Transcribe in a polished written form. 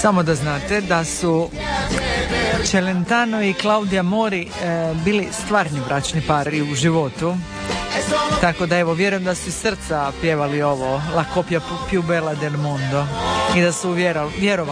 Samo da znate da su Celentano i Claudia Mori bili stvarni bračni par i u životu. Tako da evo, vjerujem da su iz srca pjevali ovo La coppia più bella del mondo i da su vjerovali